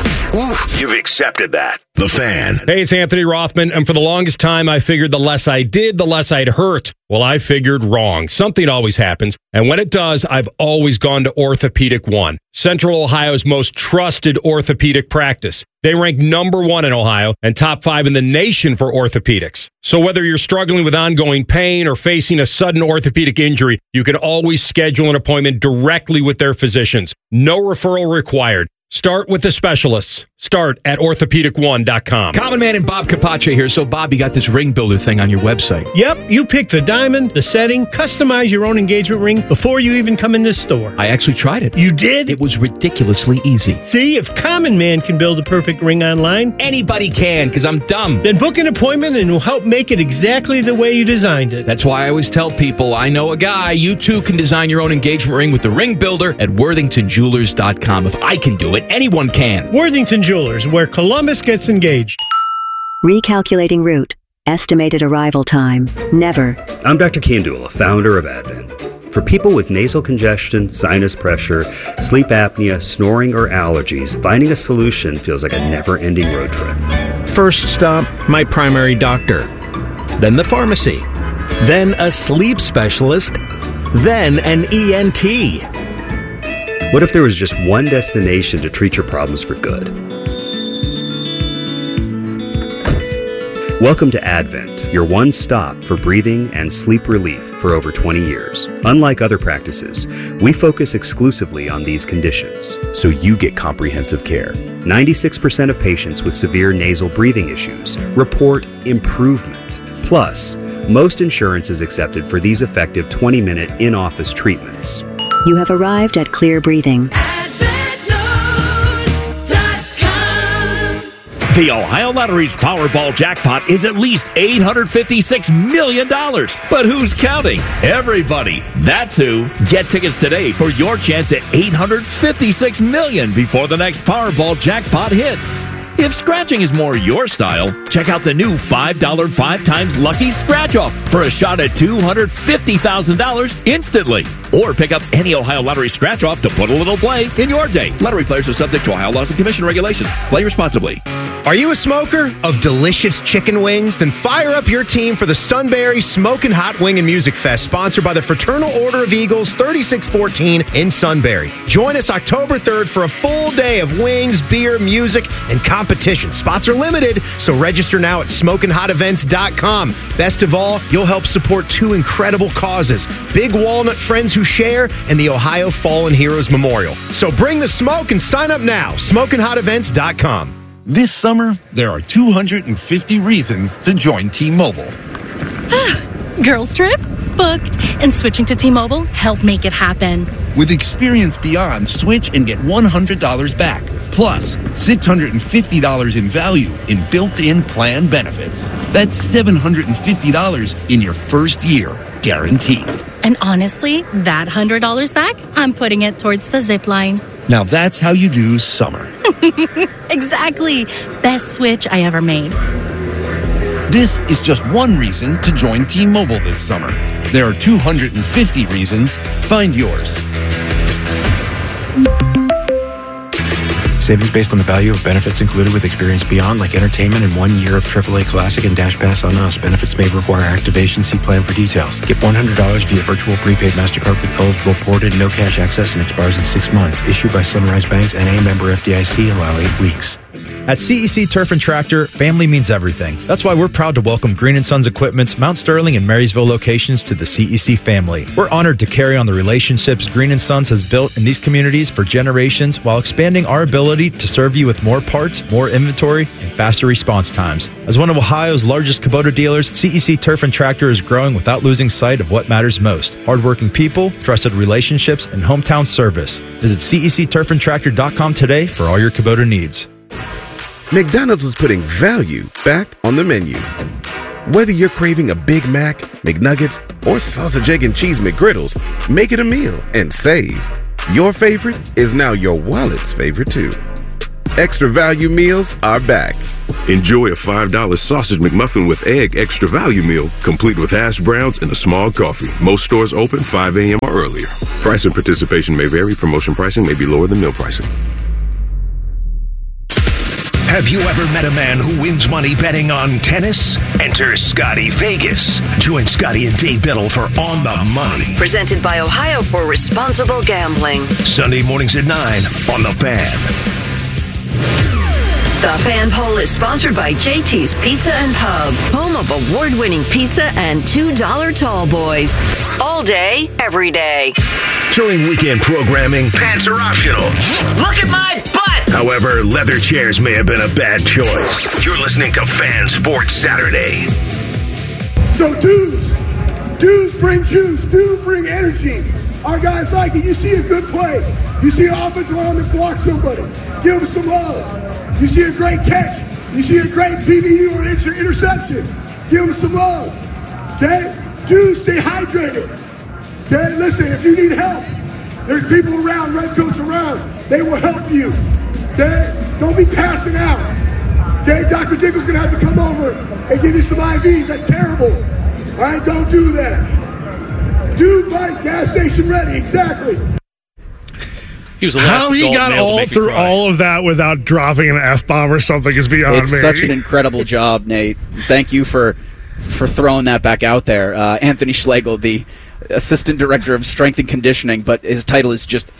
but you've accepted that. The Fan. Hey, it's Anthony Rothman, and for the longest time, I figured the less I did, the less I'd hurt. Well, I figured wrong. Something always happens, and when it does, I've always gone to Orthopedic One, Central Ohio's most trusted orthopedic practice. They rank #1 in Ohio and top 5 in the nation for orthopedics. So whether you're struggling with ongoing pain or facing a sudden orthopedic injury, you can always schedule an appointment directly with their physicians. No referral required. Start with the specialists. Start at orthopedic1.com. Common Man and Bob Capace here. So, Bob, you got this ring builder thing on your website. Yep, you pick the diamond, the setting, customize your own engagement ring before you even come in the store. I actually tried it. You did? It was ridiculously easy. See, if Common Man can build a perfect ring online, anybody can, because I'm dumb. Then book an appointment and we'll help make it exactly the way you designed it. That's why I always tell people, I know a guy. You too can design your own engagement ring with the ring builder at worthingtonjewelers.com. If I can do it, anyone can. Worthington Jewelers, where Columbus gets engaged. Recalculating route. Estimated arrival time. Never. I'm Dr. Kandula, founder of Advent. For people with nasal congestion, sinus pressure, sleep apnea, snoring, or allergies, finding a solution feels like a never-ending road trip. First stop, my primary doctor. Then the pharmacy. Then a sleep specialist. Then an ENT. What if there was just one destination to treat your problems for good? Welcome to Advent, your one stop for breathing and sleep relief for over 20 years. Unlike other practices, we focus exclusively on these conditions, so you get comprehensive care. 96% of patients with severe nasal breathing issues report improvement. Plus, most insurance is accepted for these effective 20-minute in-office treatments. You have arrived at Clear Breathing. The Ohio Lottery's Powerball jackpot is at least $856 million. But who's counting? Everybody. That's who. Get tickets today for your chance at $856 million before the next Powerball jackpot hits. If scratching is more your style, check out the new $5 5 times Lucky Scratch Off for a shot at $250,000 instantly. Or pick up any Ohio Lottery Scratch Off to put a little play in your day. Lottery players are subject to Ohio laws and commission regulations. Play responsibly. Are you a smoker of delicious chicken wings? Then fire up your team for the Sunbury Smokin' Hot Wing and Music Fest, sponsored by the Fraternal Order of Eagles, 3614 in Sunbury. Join us October 3rd for a full day of wings, beer, music, and competition. Spots are limited, so register now at smokinghotevents.com. Best of all, you'll help support 2 incredible causes: Big Walnut Friends Who Share and the Ohio Fallen Heroes Memorial. So bring the smoke and sign up now. smokinghotevents.com. This summer, there are 250 reasons to join T-Mobile. Girls trip? Booked. And switching to T-Mobile helped make it happen. With Experience Beyond, switch and get $100 back. Plus, $650 in value in built-in plan benefits. That's $750 in your first year, guaranteed. And honestly, that $100 back, I'm putting it towards the zip line. Now that's how you do summer. Exactly. Best switch I ever made. This is just one reason to join T-Mobile this summer. There are 250 reasons. Find yours. Savings based on the value of benefits included with Experience Beyond, like entertainment and 1 year of AAA Classic and Dash Pass on Us. Benefits may require activation. See plan for details. Get $100 via virtual prepaid MasterCard with eligible ported, no cash access, and expires in 6 months. Issued by Sunrise Banks, N.A. member FDIC, allow 8 weeks. At CEC Turf and Tractor, family means everything. That's why we're proud to welcome Green & Sons Equipment's Mount Sterling and Marysville locations to the CEC family. We're honored to carry on the relationships Green & Sons has built in these communities for generations while expanding our ability to serve you with more parts, more inventory, and faster response times. As one of Ohio's largest Kubota dealers, CEC Turf and Tractor is growing without losing sight of what matters most: hardworking people, trusted relationships, and hometown service. Visit CECTurfandTractor.com today for all your Kubota needs. McDonald's is putting value back on the menu. Whether you're craving a Big Mac, McNuggets, or sausage, egg, and cheese McGriddles, make it a meal and save. Your favorite is now your wallet's favorite too. Extra value meals are back. Enjoy a $5 sausage McMuffin with egg extra value meal, complete with hash browns and a small coffee. Most stores open 5 a.m. or earlier. Price and participation may vary. Promotion pricing may be lower than meal pricing. Have you ever met a man who wins money betting on tennis? Enter Scotty Vegas. Join Scotty and Dave Biddle for On the Money. Presented by Ohio for Responsible Gambling. Sunday mornings at 9 on The Fan. The Fan Poll is sponsored by JT's Pizza and Pub, home of award-winning pizza and $2 tall boys. All day, every day. During weekend programming, pants are optional. Look at my butt! However, leather chairs may have been a bad choice. You're listening to Fan Sports Saturday. So dudes bring juice, dudes bring energy. Our guys like it. You see a good play. You see an offensive lineman block somebody. Give them some love. You see a great catch. You see a great PBU or interception. Give them some love. Okay? Dudes, stay hydrated. Okay? Listen, if you need help, there's people around, red coats around. They will help you. Okay? Don't be passing out. Okay? Dr. Dickle's going to have to come over and give you some IVs. That's terrible. All right? Don't do that. Dude, Mike, gas station ready. Exactly. He was the last How he got all through all of that without dropping an F-bomb or something is beyond me. It's such an incredible job, Nate. Thank you for throwing that back out there. Anthony Schlegel, the Assistant Director of Strength and Conditioning, but his title is just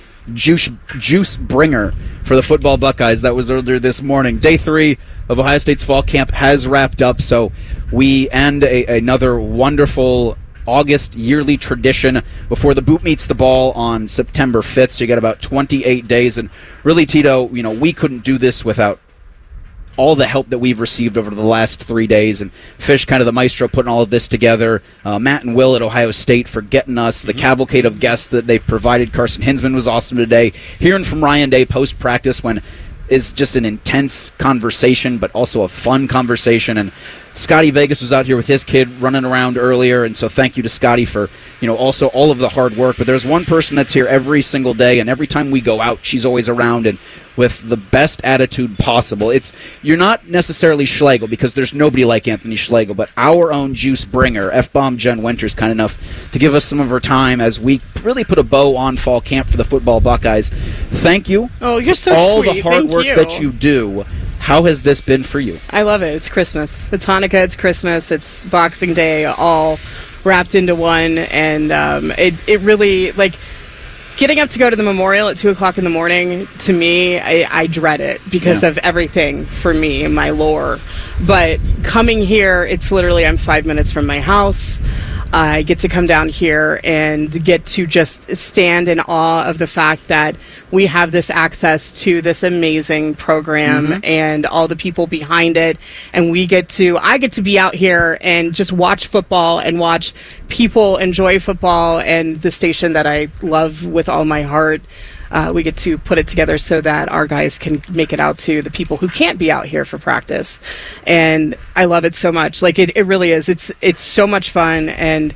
Juice Bringer for the football Buckeyes. That was earlier this morning. Day 3 of Ohio State's fall camp has wrapped up, so we end another wonderful August yearly tradition before the boot meets the ball on September 5th. So you got about 28 days. And really, Tito, we couldn't do this without all the help that we've received over the last 3 days. And Fish, kind of the maestro, putting all of this together. Matt and Will at Ohio State for getting us the cavalcade of guests that they've provided. Carson Hinsman was awesome today. Hearing from Ryan Day post-practice when is just an intense conversation, but also a fun conversation. And Scotty Vegas was out here with his kid running around earlier, and so thank you to Scotty for, also all of the hard work. But there's one person that's here every single day, and every time we go out, she's always around and with the best attitude possible. You're not necessarily Schlegel, because there's nobody like Anthony Schlegel, but our own juice bringer, F-Bomb Jen Winters, kind enough to give us some of her time as we really put a bow on fall camp for the football Buckeyes. Thank you. Oh, you're so all sweet. The hard Thank work you. that you do. How has this been for you? I love it. It's Christmas. It's Hanukkah. It's Christmas. It's Boxing Day, all wrapped into one. And it really, getting up to go to the memorial at 2 o'clock in the morning, to me, I dread it because of everything for me and my lore. But coming here, it's literally, I'm 5 minutes from my house. I get to come down here and get to just stand in awe of the fact that we have this access to this amazing program and all the people behind it. And I get to be out here and just watch football and watch people enjoy football, and the station that I love with all my heart. We get to put it together so that our guys can make it out to the people who can't be out here for practice. And I love it so much. It really is. It's so much fun. And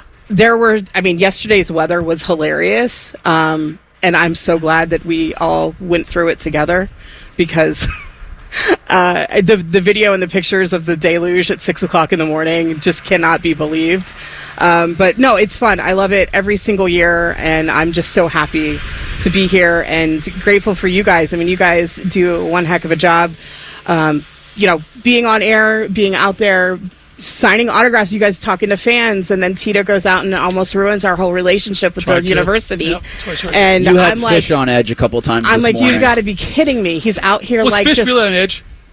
yesterday's weather was hilarious. And I'm so glad that we all went through it together, because the video and the pictures of the deluge at 6 o'clock in the morning just cannot be believed. But no, it's fun. I love it every single year, and I'm just so happy to be here and grateful for you guys. I mean, you guys do one heck of a job. Being on air, being out there, signing autographs, you guys talking to fans, and then Tito goes out and almost ruins our whole relationship with the university. Yep. And you had I'm like, Fish on edge a couple times. I'm this like, morning. you got to be kidding me. He's out here Was Fish really on edge?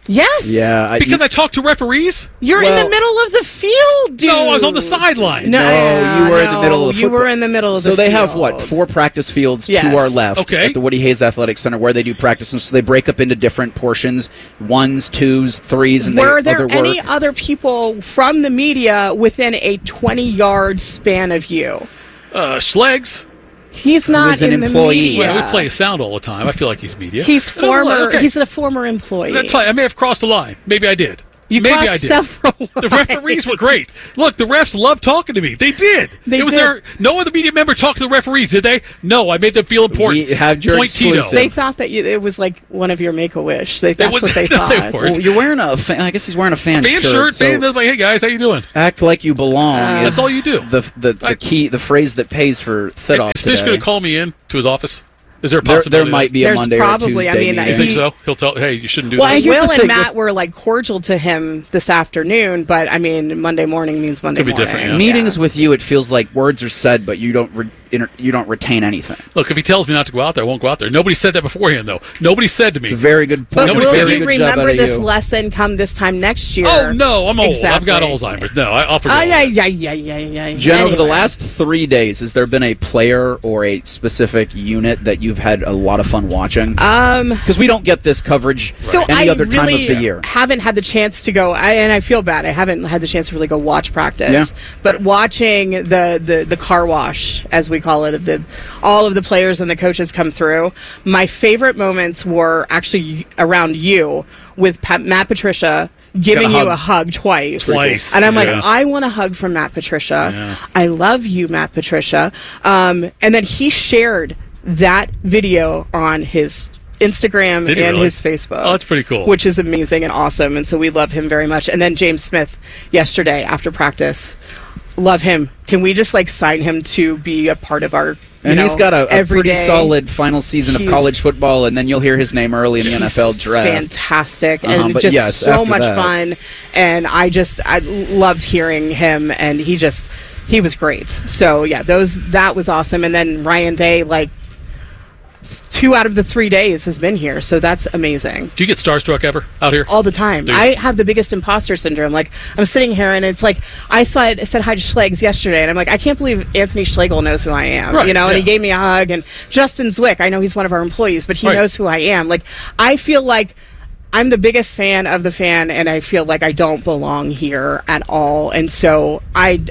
Yes. Yeah. Because I talked to referees? You're in the middle of the field, dude. No, I was on the sideline. No, you were in the middle of the You football. were in the middle of the So field. they have, what, 4 practice fields Yes. to our left Okay. at the Woody Hayes Athletic Center where they do practice. And so they break up into different portions, 1s, 2s, 3s, and Were they there other any work. other people from the media within a 20-yard span of you? Schlegs. He's not an in the employee. media. Well, we play sound all the time. I feel like he's media. He's I don't know, former. okay. He's a former employee. That's fine. I may have crossed the line. Maybe I did. You Maybe crossed I did. several The referees were great. Look, the refs loved talking to me. They did. They it was did. there. No other media member talked to the referees, did they? No, I made them feel important. We had your Point Tito. exclusive. They thought that it was like one of your Make-A-Wish. That's was- what they no, thought. they weren't. Well, you're wearing a fan, I guess he's wearing a fan Fan shirt. so They're like, hey guys, how you doing? act like you belong. That's is all you do. The key, the phrase that pays for Thidoff Is Fish today. going to call me in to his office? Is there a There possibility? might be a There's Monday probably, or I Tuesday mean, meeting. You think so? He'll tell, hey, you shouldn't do Well, that. here's Will the and thing, Matt were like cordial to him this afternoon, but I mean, Monday morning means Monday Could be morning. different, yeah. Meetings with you, it feels like words are said, but you don't you don't retain anything. Look, if he tells me not to go out there, I won't go out there. Nobody said that beforehand, though. Nobody said to me. It's a very good But point. Nobody will said you Very good job out remember of this you. lesson come this time next year? Oh, no, I'm old. I've got Exactly. Alzheimer's. No, I'll forget. Oh, all yeah, that. yeah. Jen, over the Anyway. last 3 days, has there been a player or a specific unit that you've had a lot of fun watching? Because we don't get this coverage So any I other time really of the year. haven't had the chance to go, and I feel bad. I haven't had the chance to really go watch practice. Yeah. But watching the car wash, as we call it, all of the players and the coaches come through. My favorite moments were actually around you with Matt Patricia giving Got a you hug. a hug twice. Twice, And I'm like, yeah. I want a hug from Matt Patricia. Yeah. I love you, Matt Patricia. And then he shared that video on his Instagram Did he and really? his Facebook. Oh, that's pretty cool. Which is amazing and awesome. And so we love him very much. And then James Smith yesterday after practice. Love him. Can we just like sign him to be a part of our And he's got a every pretty day? solid final season of He's- college football, and then you'll hear his name early in the NFL draft. Fantastic and but just yes, so after much that- fun. And I loved hearing him, and he was great. So yeah, that was awesome. And then Ryan Day, like 2 out of the 3 days has been here, so that's amazing. Do you get starstruck ever out here? All the time. Do you? I have the biggest imposter syndrome. Like, I'm sitting here, and it's like, I said hi to Schlegs yesterday, and I'm like, I can't believe Anthony Schlegel knows who I am. Right, you know, and he yeah. gave me a hug. And Justin Zwick, I know he's one of our employees, but he Right. knows who I am. Like, I feel like I'm the biggest fan of the fan, and I feel like I don't belong here at all. And so I'd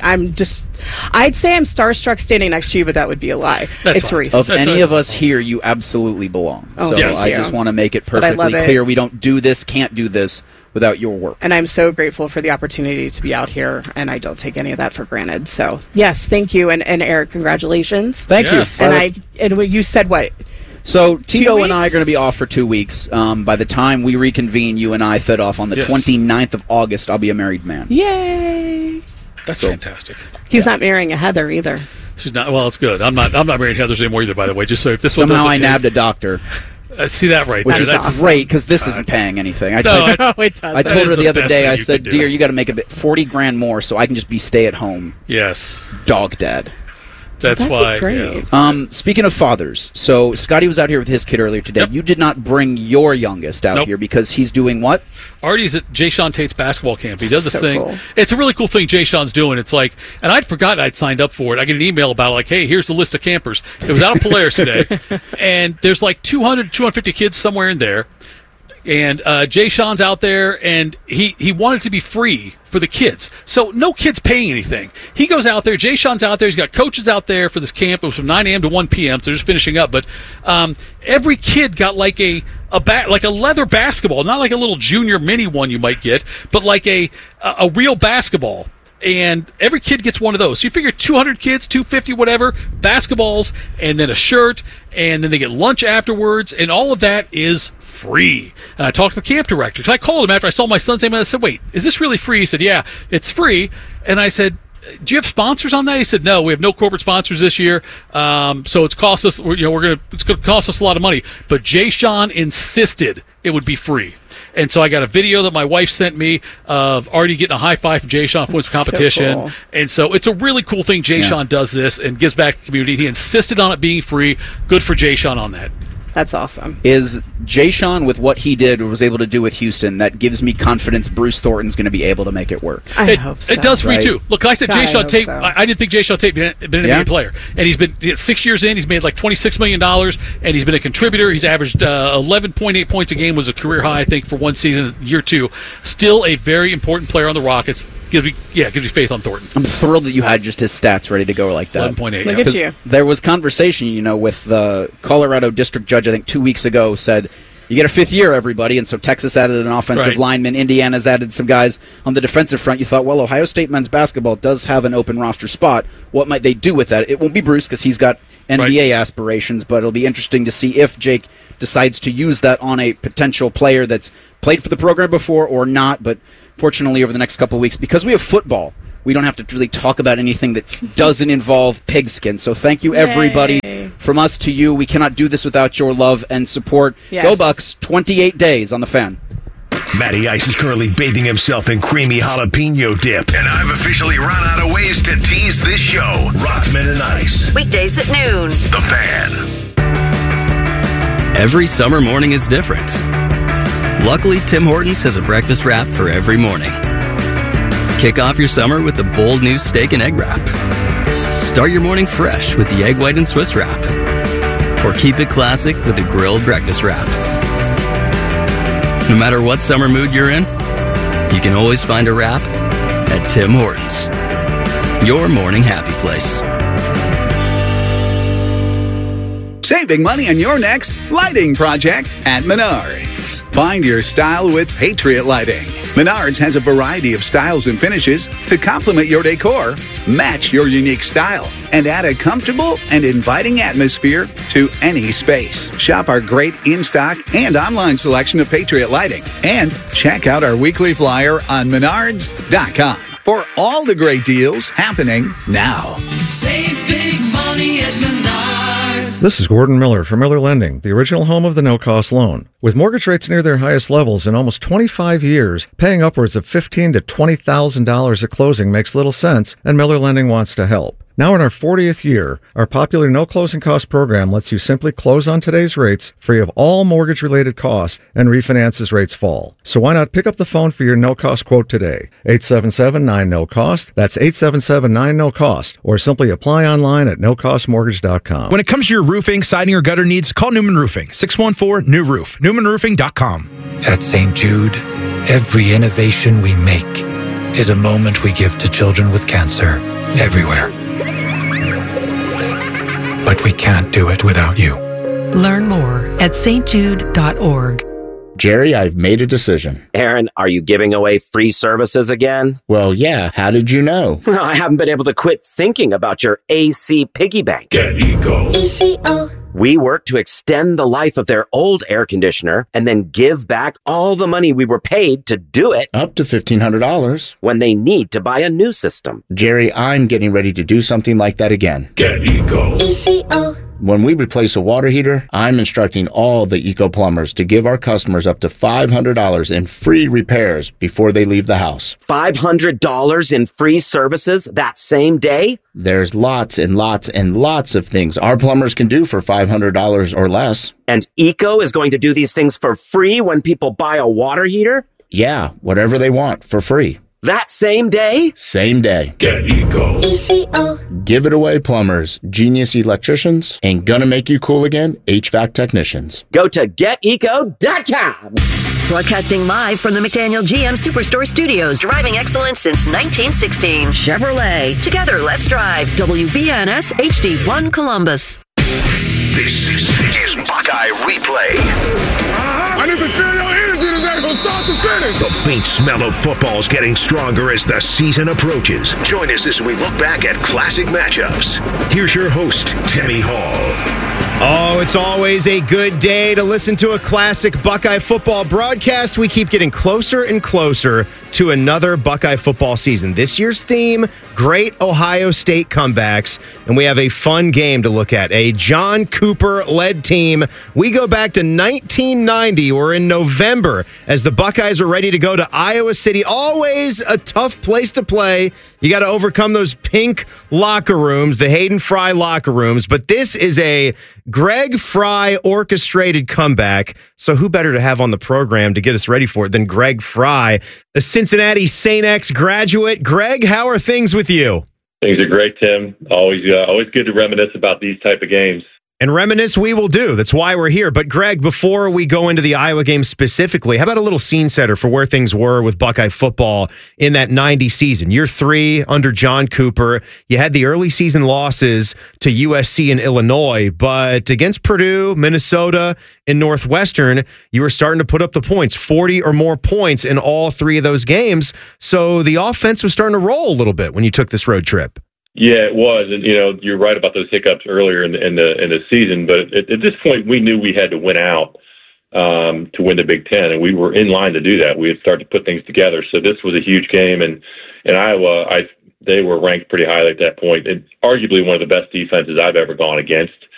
say I'm starstruck standing next to you, but that would be a lie. That's it's fine. Reese. Of That's any right. of us here, you absolutely belong. Oh, So yes. I Yeah. just want to make it But I love perfectly it. clear. We don't do this, can't do this without your work. And I'm so grateful for the opportunity to be out here, and I don't take any of that for granted. So, yes, thank you. And Eric, congratulations. Thank Yes. you. And when you said what? So Tito and I are weeks? going to be off for 2 weeks. By the time we reconvene, you and I fed off on the Yes. 29th of August. I'll be a married man. Yay! That's So- fantastic. He's not marrying a Heather either. She's not. Well, it's good. I'm not marrying Heather's anymore either. By the way, just so if this Somehow I one doesn't nabbed a doctor, see that right which there. is That's great because this isn't paying anything. I No, told- it's- it does. I told is her the the other best day, thing I you said, could do. dear, you got to make a bit 40 grand more so I can just be stay at home yes. dog dad. That's That'd be why. great. Yeah. Speaking of fathers, so Scotty was out here with his kid earlier today. Yep. You did not bring your youngest out Nope. here because he's doing what? Artie's at Jay Sean Tate's basketball camp. He does this So thing. cool. It's a really cool thing Jay Sean's doing. It's like, and I'd forgotten I'd signed up for it. I get an email about it, like, hey, here's the list of campers. It was out of Polaris today, and there's like 200, 250 kids somewhere in there. And Jay Sean's out there, and he wanted it to be free for the kids. So no kids paying anything. He goes out there. Jay Sean's out there. He's got coaches out there for this camp. It was from 9 a.m. to 1 p.m., so they're just finishing up. But every kid got like a leather basketball, not like a little junior mini one you might get, but like a real basketball. And every kid gets one of those. So you figure 200 kids, 250, whatever, basketballs, and then a shirt, and then they get lunch afterwards, and all of that is free. And I talked to the camp director, because I called him after I saw my son's name, and I said, wait, is this really free? He said, yeah, it's free. And I said, do you have sponsors on that? He said, no, we have no corporate sponsors this year. So it's cost us, it's going to cost us a lot of money. But Jay Sean insisted it would be free. And so I got a video that my wife sent me of Artie getting a high five from Jay Sean for his competition. cool. And so it's a really cool thing. Jay Sean does this and gives back to the community. He insisted on it being free. Good for Jay Sean on that. That's awesome. Is Jay Sean, with what he did or was able to do with Houston, that gives me confidence Bruce Thornton's going to be able to make it work. I hope so. It does for me, too. Look, I said Jay Sean Tate. So. I didn't think Jay Sean Tate been an NBA player. And he's been 6 years in. He's made like $26 million, and he's been a contributor. He's averaged 11.8 points a game, was a career high, I think, for one season, year 2. Still a very important player on the Rockets. Gives me faith on Thornton. I'm thrilled that you had just his stats ready to go like that. 11.8. Look at you. There was conversation, with the Colorado district judge, I think 2 weeks ago, said, you get a 5th year, everybody, and so Texas added an offensive lineman. Indiana's added some guys on the defensive front. You thought, well, Ohio State men's basketball does have an open roster spot. What might they do with that? It won't be Bruce because he's got NBA aspirations, but it'll be interesting to see if Jake decides to use that on a potential player that's played for the program before or not. But fortunately, over the next couple of weeks, because we have football, we don't have to really talk about anything that doesn't involve pigskin. So thank you, everybody. From us to you, we cannot do this without your love and support. Yes. Go Bucks, 28 days on the Fan. Matty Ice is currently bathing himself in creamy jalapeno dip. And I've officially run out of ways to tease this show. Rothman and Ice. Weekdays at noon. The Fan. Every summer morning is different. Luckily, Tim Hortons has a breakfast wrap for every morning. Kick off your summer with the bold new steak and egg wrap. Start your morning fresh with the egg white and Swiss wrap. Or keep it classic with the grilled breakfast wrap. No matter what summer mood you're in, you can always find a wrap at Tim Hortons. Your morning happy place. Saving money on your next lighting project at Menards. Find your style with Patriot Lighting. Menards has a variety of styles and finishes to complement your decor, match your unique style, and add a comfortable and inviting atmosphere to any space. Shop our great in-stock and online selection of Patriot Lighting. And check out our weekly flyer on Menards.com for all the great deals happening now. Save big money at Menards. This is Gordon Miller from Miller Lending, the original home of the no-cost loan. With mortgage rates near their highest levels in almost 25 years, paying upwards of $15,000 to $20,000 at closing makes little sense, and Miller Lending wants to help. Now in our 40th year, our popular no closing cost program lets you simply close on today's rates, free of all mortgage-related costs, and refinance as rates fall. So why not pick up the phone for your no-cost quote today? 877-9-NO-COST. That's 877-9-NO-COST. Or simply apply online at nocostmortgage.com. When it comes to your roofing, siding, or gutter needs, call Newman Roofing. 614-NEW-ROOF. NewmanRoofing.com. At St. Jude, every innovation we make is a moment we give to children with cancer everywhere. But we can't do it without you. Learn more at stjude.org. Jerry, I've made a decision. Aaron, are you giving away free services again? Well, yeah. How did you know? I haven't been able to quit thinking about your AC piggy bank. Get Eco. ECO. We work to extend the life of their old air conditioner and then give back all the money we were paid to do it. Up to $1,500. When they need to buy a new system. Jerry, I'm getting ready to do something like that again. Get Eco. ECO. When we replace a water heater, I'm instructing all the Eco plumbers to give our customers up to $500 in free repairs before they leave the house. $500 in free services that same day? There's lots and lots and lots of things our plumbers can do for $500 or less. And Eco is going to do these things for free when people buy a water heater? Yeah, whatever they want for free. That same day? Same day. Get Eco. ECO. Give it away, plumbers, genius electricians, and gonna make you cool again, HVAC technicians. Go to geteco.com. Broadcasting live from the McDaniel GM Superstore Studios, driving excellence since 1916. Chevrolet. Together, let's drive. WBNS HD1 Columbus. This is Buckeye Replay. I need to feel your energy today from start to finish. The faint smell of football is getting stronger as the season approaches. Join us as we look back at classic matchups. Here's your host, Timmy Hall. Oh, it's always a good day to listen to a classic Buckeye football broadcast. We keep getting closer and closer to another Buckeye football season. This year's theme, great Ohio State comebacks, and we have a fun game to look at. A John Cooper-led team. We go back to 1990. We're in November as the Buckeyes are ready to go to Iowa City. Always a tough place to play. You got to overcome those pink locker rooms, the Hayden Fry locker rooms, but this is a Greg Fry orchestrated comeback. So who better to have on the program to get us ready for it than Greg Fry, a Cincinnati St. X graduate. Greg, how are things with you? Things are great, Tim. Always good to reminisce about these type of games. And reminisce we will do. That's why we're here. But Greg, before we go into the Iowa game specifically, how about a little scene setter for where things were with Buckeye football in that 90 season? Year 3 under John Cooper. You had the early season losses to USC and Illinois, but against Purdue, Minnesota, and Northwestern, you were starting to put up the points, 40 or more points in all 3 of those games. So the offense was starting to roll a little bit when you took this road trip. Yeah, it was, and you're right about those hiccups earlier in the season. But at this point, we knew we had to win out to win the Big Ten, and we were in line to do that. We had started to put things together, so this was a huge game. And Iowa, they were ranked pretty highly at that point, and arguably one of the best defenses I've ever gone against.